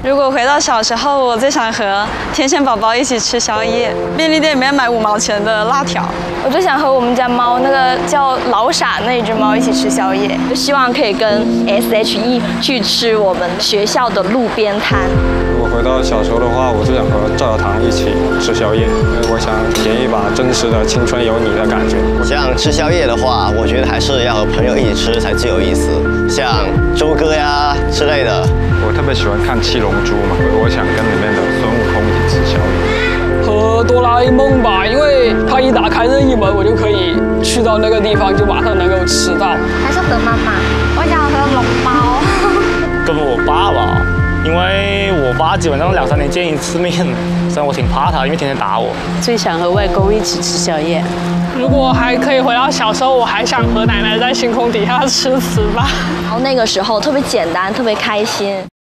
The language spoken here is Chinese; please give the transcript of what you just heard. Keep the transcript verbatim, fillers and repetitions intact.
如果回到小时候，我最想和天线宝宝一起吃宵夜，便利店里面买五毛钱的辣条。 我最想和我们家猫那个叫老傻那一只猫一起吃宵夜， 就希望可以跟 S H E 去吃我们学校的路边摊。 如果回到小时候的话，我最想和赵小棠一起吃宵夜，因为我想体验一把真实的青春有你的感觉。 像吃宵夜的话，我觉得还是要和朋友一起吃才最有意思，像周哥呀之类的。 我特别喜欢看《七龙珠》嘛，我想跟里面的孙悟空一起吃宵夜。 和哆啦 A 梦吧，因为它一打开任意门，我就可以去到那个地方，就马上能够吃到。 还是和妈妈，我想和龙猫。 跟我爸爸，因为我爸基本上两三年见一次面，虽然我挺怕他，因为天天打我。 最想和外公一起吃宵夜。 如果还可以回到小时候，我还想和奶奶在星空底下吃糍粑。 然后那个时候特别简单，特别开心。